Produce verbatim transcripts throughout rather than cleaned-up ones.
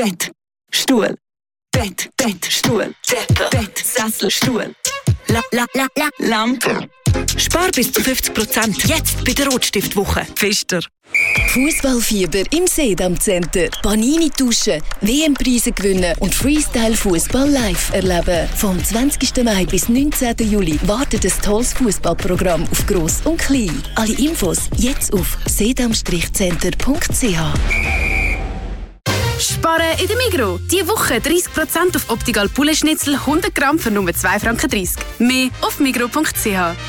Bett, Stuhl. Bett, Bett, Stuhl. Decke, Bett, Sessel, Stuhl. La, la, la, la. Lampe. Spar bis zu fünfzig Prozent. Jetzt bei der Rotstiftwoche. Pfister. Fußballfieber im Sedam Center. Panini tauschen, W M-Preise gewinnen und Freestyle-Fußball live erleben. Vom zwanzigsten Mai bis neunzehnten Juli wartet ein tolles Fußballprogramm auf Gross und Klein. Alle Infos jetzt auf sedam center punkt c h. Sparen in der Migros. Diese Woche dreißig Prozent auf Optical Poulet-Schnitzel hundert Gramm für nur zwei Franken dreißig. Mehr auf migros punkt c h.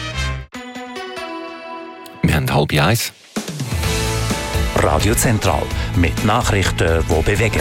Wir haben halb eins. Radio Zentral mit Nachrichten, die bewegen.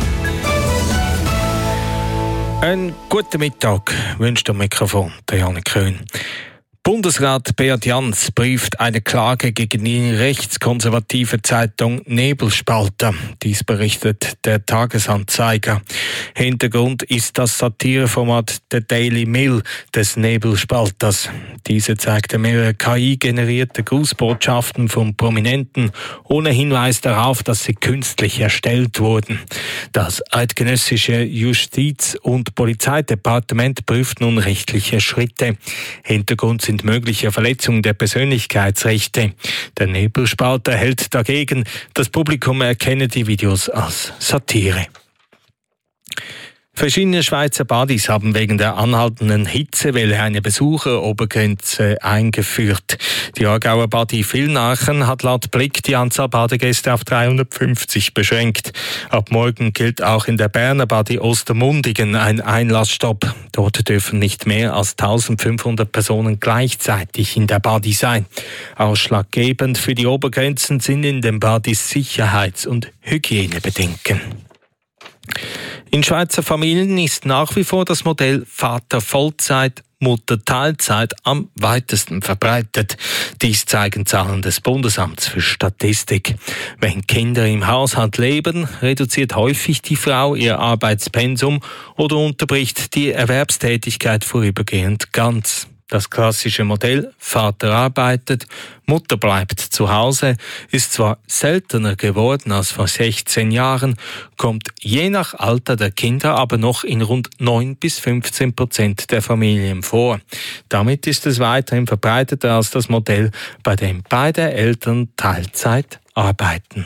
Einen guten Mittag wünscht am Mikrofon der Janik Köhn. Bundesrat Beat Jans prüft eine Klage gegen die rechtskonservative Zeitung Nebelspalter. Dies berichtet der Tagesanzeiger. Hintergrund ist das Satireformat The Daily Mill des Nebelspalters. Diese zeigte mehrere K I-generierte Grußbotschaften von Prominenten ohne Hinweis darauf, dass sie künstlich erstellt wurden. Das eidgenössische Justiz- und Polizeidepartement prüft nun rechtliche Schritte. Hintergrund sind mögliche Verletzungen der Persönlichkeitsrechte. Der Nebelspalter hält dagegen, das Publikum erkenne die Videos als Satire. Verschiedene Schweizer Badis haben wegen der anhaltenden Hitzewelle eine Besucherobergrenze eingeführt. Die Aargauer Badi Villnarchen hat laut Blick die Anzahl Badegäste auf dreihundertfünfzig beschränkt. Ab morgen gilt auch in der Berner Badi Ostermundigen ein Einlassstopp. Dort dürfen nicht mehr als eintausendfünfhundert Personen gleichzeitig in der Badi sein. Ausschlaggebend für die Obergrenzen sind in den Badis Sicherheits- und Hygienebedenken. In Schweizer Familien ist nach wie vor das Modell Vater Vollzeit, Mutter Teilzeit am weitesten verbreitet. Dies zeigen Zahlen des Bundesamts für Statistik. Wenn Kinder im Haushalt leben, reduziert häufig die Frau ihr Arbeitspensum oder unterbricht die Erwerbstätigkeit vorübergehend ganz. Das klassische Modell Vater arbeitet, Mutter bleibt zu Hause ist zwar seltener geworden als vor sechzehn Jahren, kommt je nach Alter der Kinder aber noch in rund neun bis fünfzehn Prozent der Familien vor. Damit ist es weiterhin verbreiteter als das Modell, bei dem beide Eltern Teilzeit arbeiten.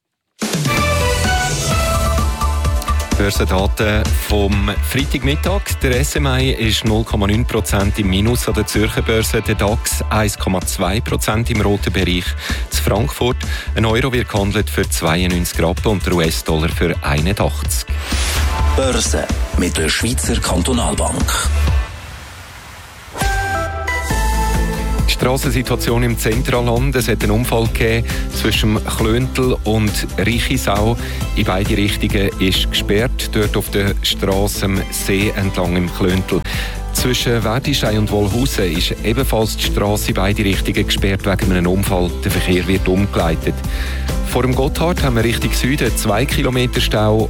Börsendaten vom Freitagmittag. Der S M I ist null Komma neun Prozent im Minus an der Zürcher Börse, der DAX eins Komma zwei Prozent im roten Bereich. Zu Frankfurt ein Euro wird gehandelt für zweiundneunzig Rappen und der U S-Dollar für einundachtzig. Börse mit der Schweizer Kantonalbank. Die Strassensituation im Zentralland. Es hat einen Unfall gegeben zwischen Klöntel und Richisau. In beide Richtungen ist gesperrt. Dort auf der Strasse am See entlang im Klöntel. Zwischen Werdischei und Wollhausen ist ebenfalls die Strasse in beide Richtungen gesperrt wegen einem Unfall. Der Verkehr wird umgeleitet. Vor dem Gotthard haben wir Richtung Süden zwei Kilometer Stau